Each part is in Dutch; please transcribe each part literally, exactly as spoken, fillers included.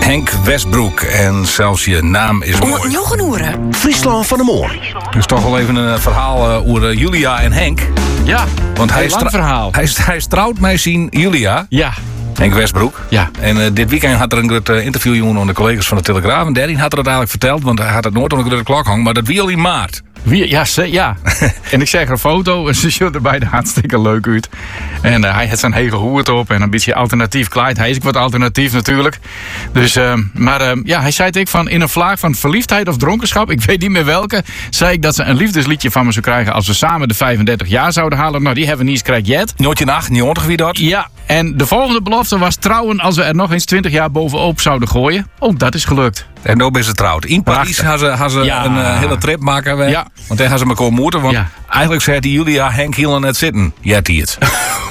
Henk Westbroek. En zelfs je naam is mooi. Nog een oeren. Friesland van de Moor. Dus toch wel even een verhaal uh, over Julia en Henk. Ja, Want hij een is, lang tra- verhaal. hij, is, hij is trouwd met zijn Julia. Ja. Henk Westbroek. Ja. En uh, dit weekend had er een groot uh, interview jongen onder de collega's van de Telegraaf. En daarin had er het eigenlijk verteld, want hij had het nooit onder de klok hangen. Maar dat wie al in maart. Wie, ja, ze, ja. En ik zeg een foto en ze ziet er beide hartstikke leuk uit. En uh, hij heeft zijn hege hoed op en een beetje alternatief kleid. Hij is ook wat alternatief natuurlijk. Dus, uh, maar uh, ja, hij zei het ik van in een vlaag van verliefdheid of dronkenschap, ik weet niet meer welke, zei ik dat ze een liefdesliedje van me zou krijgen als we samen de vijfendertig jaar zouden halen. Nou, die hebben we niet eens krijgt yet. Nooit in achtennegentig wie dat? Ja, en de volgende belofte was trouwen als we er nog eens twintig jaar bovenop zouden gooien. Ook dat is gelukt. En nu ben ze trouwd. In Parijs gaan ze, gaan ze Ja. een uh, hele trip maken. Ja. Want daar gaan ze elkaar ontmoeten. Want Ja. eigenlijk zei die Julia Henk heel net zitten. Ja, die het.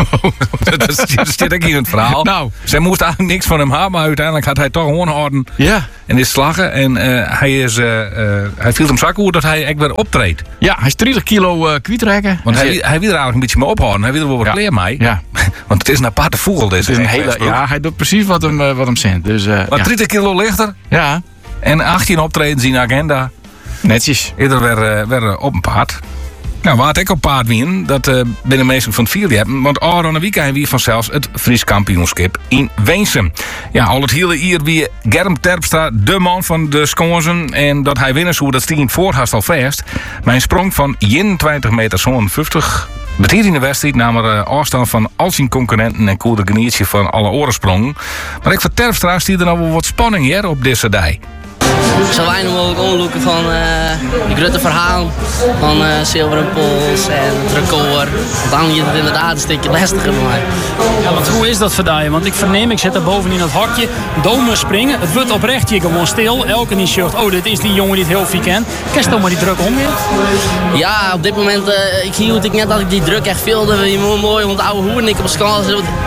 dat, is, dat zit ook in het verhaal. Nou. Zij moest eigenlijk niks van hem hebben. Maar uiteindelijk had hij toch gewoon houden. Ja. En is slagen. En uh, hij, is, uh, uh, hij viel hem zak hoe dat hij echt weer optreedt. Ja, hij is dertig kilo uh, kwijtraken. Want hij, hij wil er eigenlijk een beetje mee ophouden. Hij wil er wel wat Ja. kleer mee. Ja. Want het is een aparte vogel. Deze Het is een Henk hele, Westbroek. ja, hij doet precies wat hem, uh, wat hem zint. Dus, uh, Maar ja. dertig kilo lichter. ja, En achttien optredens in de agenda. netjes. Eerder weer, uh, weer uh, op een paard. Nou, waar het ik op paard wien, dat uh, binnen meestal van het vierde hebben. Want al een weekend wie vanzelfs het Fries kampioenschap in Weensum. Ja, al het hele hier wie Germ Terpstra, de man van de Sconsen. En dat hij winnen hoe dat stien voorhaast al vast. Mijn sprong van eenentwintig meter honderdvijftig. Met hier in de wedstrijd namen er afstand van al zijn concurrenten en koelde genietje van alle orensprongen. Maar ik voor Terpstra stier er nou wel wat spanning hier op deze dag. Zo weinig mogelijk onloeken van uh, die grote verhaal van uh, Zilveren Pols en het record. Dan is het inderdaad een stukje lastiger voor mij. Ja, want hoe is dat voor jou? Want ik verneem, ik zit daar bovenin het hokje, domen springen. Het wordt oprecht hier gewoon stil. Elke die zegt, oh dit is die jongen die het heel veel kent. Ken je toch maar die druk om weer? Ja, op dit moment, uh, ik hield ik net dat ik die druk echt wilde. Je moet mooi, want oude hoer en ik op schaal.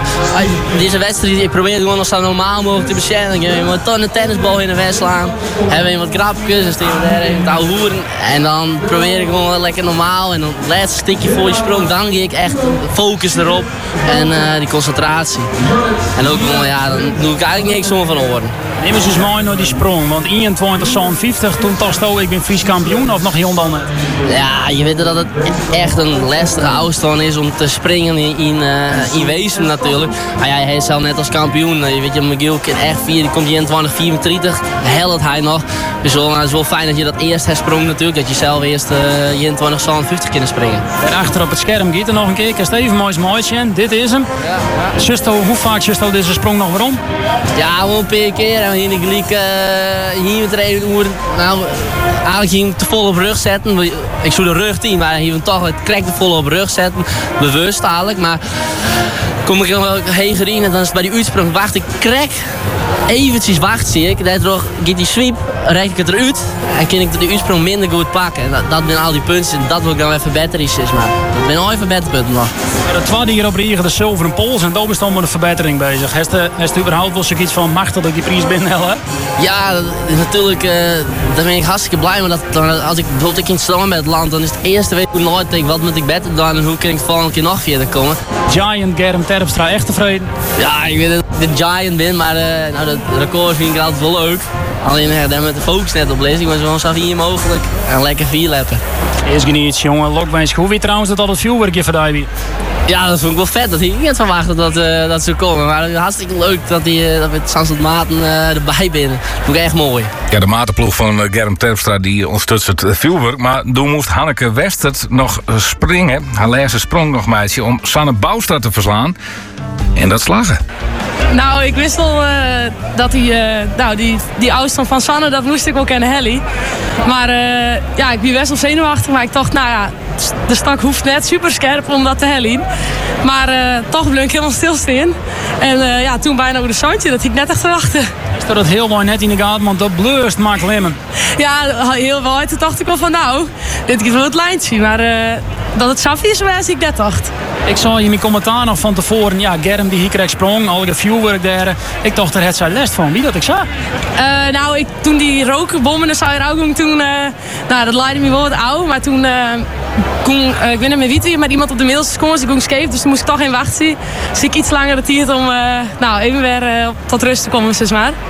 Deze wedstrijd, ik probeer gewoon nog zo normaal mogelijk te beschijnen. Je moet toch een tennisbal in de weg slaan. Hebben we wat grapjes en steken we daar even het oude hoeren. En dan probeer ik gewoon lekker normaal. En dan het laatste stukje voor je sprong, dan ga ik echt focus erop. En uh, die concentratie. En ook gewoon, ja, dan doe ik eigenlijk niks om van oren. Neem eens eens mooi naar die sprong. Want eenentwintig zevenenvijftig, toen tast ook, ik ben Fries kampioen of nog heel dan net? Ja, je weet dat het echt een lastige afstand is om te springen in, in, uh, in Wezen natuurlijk. Maar ja, hij is zelf net als kampioen. Je weet je, McGill kan echt vier, die komt eenentwintig vierentwintig, helpt hij nog. Dus wel, het is wel fijn dat je dat eerst hersprong natuurlijk, dat je zelf eerst uh, eenentwintig zevenenvijftig kunnen springen. En achter op het scherm gaat er nog een keer. Kijk even mooi mooi zien. Dit is hem. Ja, ja. Zusto, hoe vaak zusto deze sprong nog waarom? Ja, gewoon een paar keer. En hier gelijk uh, hier met er uur. Nou, eigenlijk ging ik te vol op rug zetten. Ik zou de rug in, maar hier hem toch het krek te vol op rug zetten. Bewust eigenlijk, maar kom ik er wel heen in en dan is het bij die uitsprong wacht ik krek. Eventjes wacht zie ik. Daardoor gaat die sweep, rijd ik het eruit en kan ik de uitsprong minder goed pakken. En dat, dat zijn al die punten. Dat wil ik dan even beter is, maar dat zijn al even beter punten nog. Ja, de tweede hier op Riegen, de Zilveren Pols, en daar is dan met een verbetering bezig. Heeft er überhaupt wel zoiets van machtig dat ik die prijs binnenhel? Ja, dat is natuurlijk, uh, daar ben ik hartstikke blij mee. Dat, dan, als ik bijvoorbeeld in stroom met het land, dan is het eerste weet ik nooit denk, wat moet ik beter doen en hoe kan ik de volgende keer nog verder komen. Giant Germ Terpstra, echt tevreden? Ja, ik weet dat ik de Giant ben, maar uh, nou, dat record vind ik altijd wel leuk. Alleen uh, daar met de focus net op lezen. Ik was gewoon zo hier mogelijk en lekker vier leppen. Eerst geniet, jongen. Lokbeens. Hoe weet trouwens dat al het vuurwerkje voor jou? Ja, dat vond ik wel vet. Dat ik niet van wachten dat uh, dat ze komen. Maar het is hartstikke leuk dat, die, uh, dat we het Zandvoort Maten uh, erbij binnen. Dat vond ik echt mooi. Ja, de matenploeg van uh, Germ Terpstra die ondersteunt het uh, vuurwerk. Maar toen moest Hanneke Westert nog uh, springen. Haar laatste sprong nog meisje om Sanne Boustra te verslaan. En dat slagen. Nou, ik wist wel uh, dat die, uh, nou, die, die afstand van Sanne, dat moest ik wel kennen, Helly. Maar uh, ja, ik ben best wel zenuwachtig, maar ik dacht, nou ja, de stak hoeft net super scherp om dat te hellen. Maar uh, toch bleef ik helemaal stilstaan. En uh, ja, toen bijna over de zandje, dat ik net echt te wachten. Is dat het heel mooi net in de gaten, want dat bleust maakt lemmen. Ja, heel wel. Toen dacht ik wel van nou, dit is wel het lijntje. Maar uh, dat het Safi is geweest, ik net dacht. Ik zag je in mijn commentaar nog van tevoren, ja, Germ die hier kreeg sprong, al het vuurwerk daar. Ik dacht er het zij les van, wie dat ik zag. Uh, nou, ik, toen die roken bommen, dan zou je er ook toen, uh, nou, dat leidde me wel wat oud. Maar toen, uh, kon, uh, ik ben er met Wieten met iemand op de middelste score, dus ik ging scheef, dus toen moest ik toch geen wacht zien. Dus ik iets langer de tijd om, uh, nou, even weer uh, tot rust te komen, zeg maar.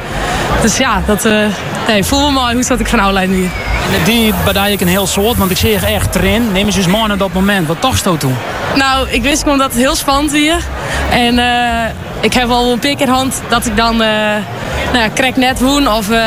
Dus ja, dat uh, nee, voel me mooi hoe dat ik van Oudlijn hier. En die bedij ik een heel soort, want ik zie je echt erin. Neem eens eens maar naar dat moment. Wat dacht je toen? Nou, ik wist gewoon dat het heel spannend weer. En uh, ik heb al een pik in hand dat ik dan uh, nou ja, krek net woen. Of uh,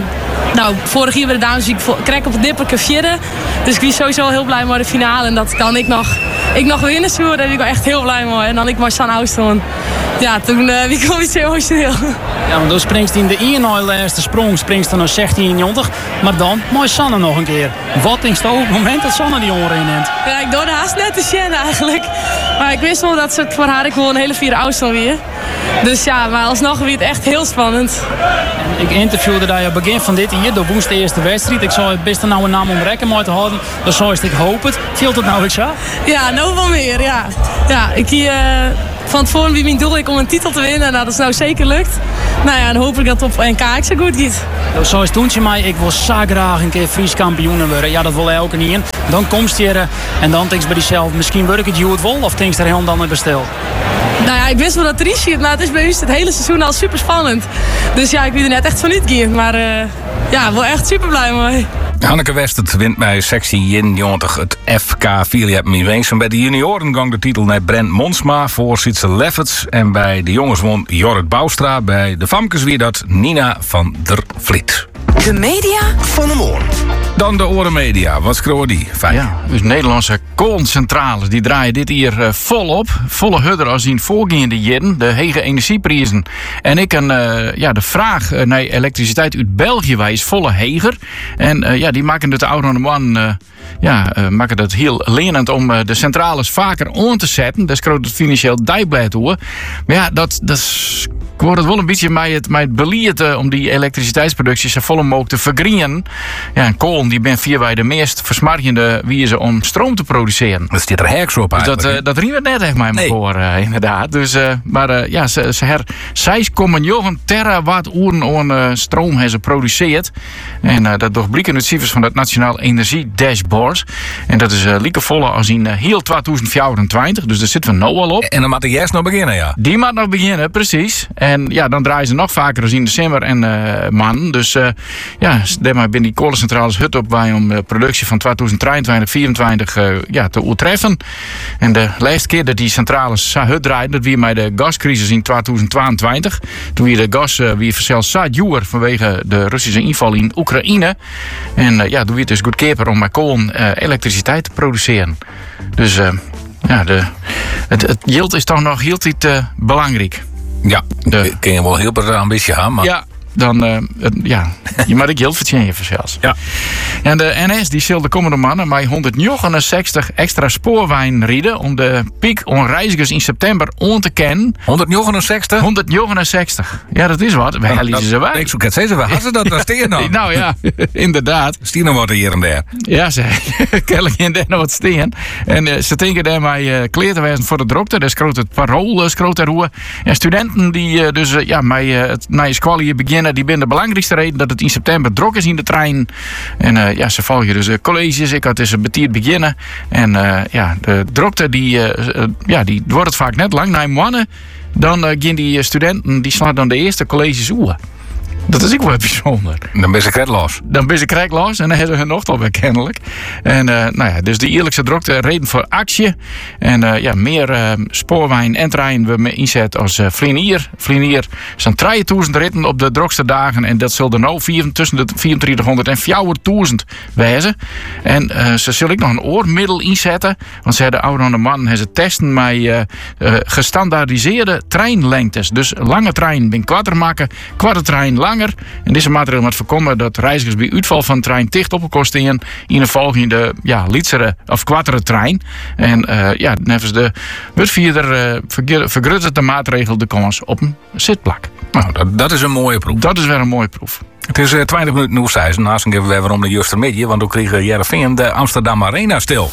nou, vorig jaar bij de dames zie ik krek op het nipperke vierde. Dus ik was sowieso heel blij met de finale. En dat ik dan ik nog, ik nog winnen zou, daar ben ik wel echt heel blij mee. En dan ik maar San Ouston. Ja, toen uh, wie kwam iets emotioneel. Ja, maar dan springst in de ene laatste sprong, springst dan naar zestien negentig. Maar dan, mooi Sanne nog een keer. Wat denk je op het moment dat Sanne die oren inneemt? Ja, ik doe de haast net te Sjen eigenlijk. Maar ik wist wel dat ze het voor haar ik gewoon een hele vierde Ouston weer. Dus ja, maar alsnog weer het echt heel spannend. En ik interviewde daar op het begin van dit hier, de woensdag eerste wedstrijd. Ik zou het best nou een naam om rekken mee te houden. Dus zo is het, ik hoop het. Viel het nou ik zo? Ja, nou wel meer, ja. Ja, ik hier... Uh... Van tevoren wie mijn doel is om een titel te winnen. Nou, dat is nou zeker lukt. Nou ja, dan hoop ik dat het op N K ik zo goed gaat. Nou, zo is het toen mij. Ik wil zo graag een keer Fries kampioen worden. Ja, dat wil elke niet in. Dan komst je er en dan denk je bij jezelf, misschien word ik het Juwet wel of denk je er helemaal dan in bestel? Nou ja, ik wist wel dat het risico, maar het is bij ons het hele seizoen al super spannend. Dus ja, ik weet er net echt van niet gaan. Maar uh, ja, wel echt super blij mee. Hanneke Westert wint bij sectie eenennegentig het F K Philiap Weensum. Bij de junioren gang de titel naar Brent Monsma voor Sietse Lefferts. En bij de jongens won Jorrit Boustra. Bij de famkes weer dat Nina van der Vliet. De media van de morgen. Dan de Oren Media. Wat schreeuwen die? Fijn. Ja, dus Nederlandse koolcentrales die draaien dit hier uh, volop. Volle hudder als in voorgaande jaren. De hege energieprijzen. En ik een, uh, ja, de vraag uh, naar elektriciteit uit België wij is volle heger. En uh, ja, die maken het oude man uh, ja, uh, maken het heel lenend om uh, de centrales vaker aan te zetten. Dat is het financieel dijblad hoor. Maar ja, dat, dat is... Ik word het wel een beetje met het, met het beleid uh, om die elektriciteitsproductie zo vol mogelijk te vergroenen. Ja, en kool die ben via wij de meest versmargende wie ze om stroom te produceren. Dat zit er heks op eigenlijk. Dus dat, uh, dat riem het net echt mij nee. voor, uh, inderdaad. Dus, uh, maar uh, ja, ze, ze her zes komma negen terawatturen aan uh, stroom hebben ze produceerd. En uh, dat doorblikken het cijfers van het Nationaal Energie Dashboard. En dat is uh, lieke volle als in uh, heel tweeduizend vierentwintig. Dus daar zitten we nou al op. En dan moet de juist nog beginnen, ja. Die moet nog beginnen, precies. En ja, dan draaien ze nog vaker als in december en uh, man. Dus uh, ja, daarmee binnen die kolencentrales hut op wij om de productie van tweeduizend drieëntwintig, vierentwintig uh, ja, te overtreffen. En de laatste keer dat die centrales zo hut draaien, dat weer bij de gascrisis in tweeduizend tweeëntwintig. Toen weer de gas uh, weer verzeld zo duur vanwege de Russische inval in Oekraïne. En uh, ja, toen weer dus goedkoper om met kolen uh, elektriciteit te produceren. Dus uh, ja, de, het, het yield is toch nog heel tijd uh, belangrijk. Ja, de, kun je wel heel veel ambitie hebben, maar... Ja, dan, uh, het, ja, je moet ik heel verdienen zelfs. Ja. En de N S die zal de komende mannen met honderdnegenenzestig extra spoorwijn rijden om de piek on reizigers in september aan te kennen. honderdnegenenzestig? honderdnegenenzestig. Ja, dat is wat. Wij halen ze bij. Ik zoek het steeds waar hadden ze dat daar steen dan? Nou ja, inderdaad. Stier nog wat hier en daar. Ja, ze kennelijk in daar nog wat steen. En uh, ze denken daarmee uh, kleer te wijzen voor de drukte. Dat is groot het parool, uh, groot erhoor. En studenten die uh, dus uh, ja, met uh, het na je squalië beginnen, die binnen de belangrijkste reden dat het in september druk is in de trein. En uh, ja, ze volgen dus uh, colleges. Ik had dus een betiert beginnen. En uh, ja, de drukte die, uh, uh, ja, die wordt het vaak net lang. Na mannen, dan uh, gaan die studenten, die slaan dan de eerste colleges oer. Dat is ook wel bijzonder. Dan ben ze kret los. Dan ben ze kret los en dan hebben ze hun nog wel kennelijk. En uh, nou ja, dus de eerlijkste drukte reden voor actie. En uh, ja, meer uh, spoorwijn en trein we me inzet als uh, Vlinier. Vlinier zijn drieduizend ritten op de drukste dagen. En dat zullen er nou vier, tussen de vierentwintighonderd en vierduizend wezen. En uh, ze zullen ook nog een oormiddel inzetten. Want ze hebben de oude man hebben ze testen met uh, uh, gestandaardiseerde treinlengtes. Dus lange trein ben kwarter maken, kwarte trein lang. En deze maatregel moet voorkomen dat reizigers bij uitval van de trein dicht opgekost in in de volgende ja, lietsere of kwartere trein. En uh, ja, nevens de wordvierder uh, vergroot de maatregel de kans op een zitplak. Nou, dat, dat is een mooie proef. Dat is weer een mooie proef. Het is uh, twintig minuten nieuw zes. Naast geven we weer om de juiste midje, want we kregen Heerenveen de Amsterdam Arena stil.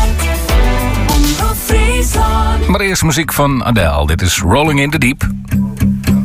Maar eerst muziek van Adele. Dit is Rolling in the Deep.